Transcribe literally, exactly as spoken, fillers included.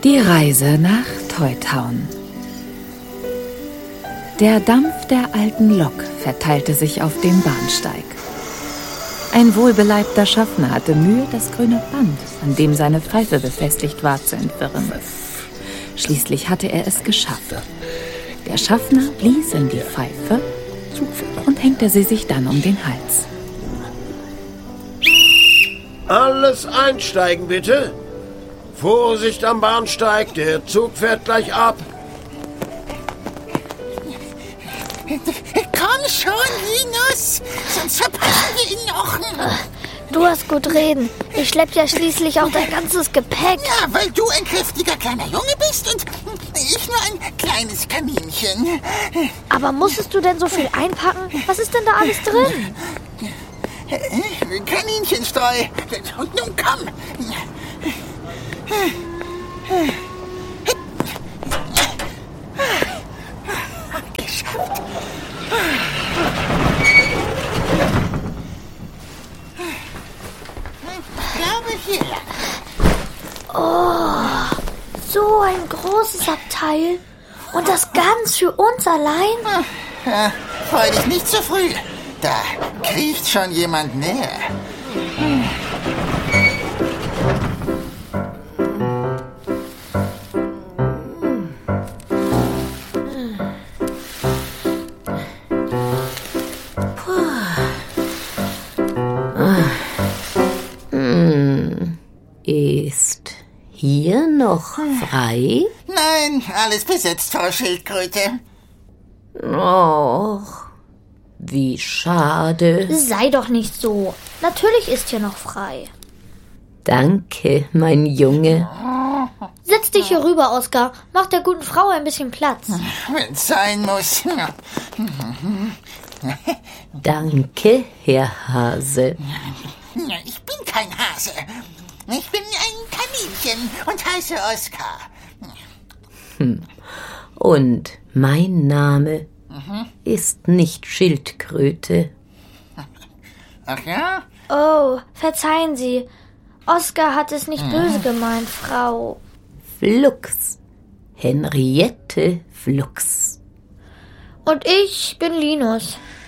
Die Reise nach Toy Town. Der Dampf der alten Lok verteilte sich auf dem Bahnsteig. Ein wohlbeleibter Schaffner hatte Mühe, das grüne Band, an dem seine Pfeife befestigt war, zu entwirren. Schließlich hatte er es geschafft. Der Schaffner blies in die Pfeife und hängte sie sich dann um den Hals. Alles einsteigen, bitte. Vorsicht am Bahnsteig, der Zug fährt gleich ab. Komm schon, Linus, sonst verpassen wir ihn noch. Du hast gut reden. Ich schlepp ja schließlich auch dein ganzes Gepäck. Ja, weil du ein kräftiger kleiner Junge bist und ich nur ein kleines Kaninchen. Aber musstest du denn so viel einpacken? Was ist denn da alles drin? Kaninchenstreu. Und nun komm. Geschafft. Ich glaube hier lang. Oh, so ein großes Abteil. Und das ganz für uns allein? Ja, freu dich nicht zu früh. Da kriecht schon jemand näher. Ist hier noch frei? Nein, alles besetzt, Frau Schildkröte. Och, wie schade. Sei doch nicht so. Natürlich ist hier noch frei. Danke, mein Junge. Setz dich hier rüber, Oskar. Mach der guten Frau ein bisschen Platz. Wenn's sein muss. Danke, Herr Hase. Ich bin kein Hase. Ich bin ein Kaninchen und heiße Oskar. Hm. Und mein Name mhm. ist nicht Schildkröte. Ach ja? Oh, verzeihen Sie. Oskar hat es nicht mhm. böse gemeint, Frau. Flux. Henriette Flux. Und ich bin Linus.